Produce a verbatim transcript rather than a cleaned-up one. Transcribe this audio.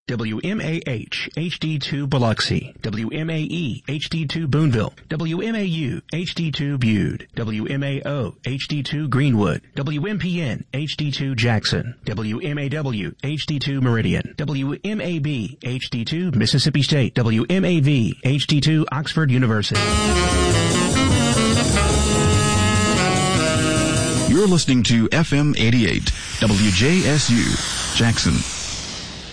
W M A H H D two Biloxi, W M A E H D two Boonville, W M A U H D two Bude, W M A O H D two Greenwood, W M P N H D two Jackson, W M A W H D two Meridian, W M A B H D two Mississippi State, W M A V H D two Oxford University. You're listening to F M eighty-eight, W J S U, Jackson.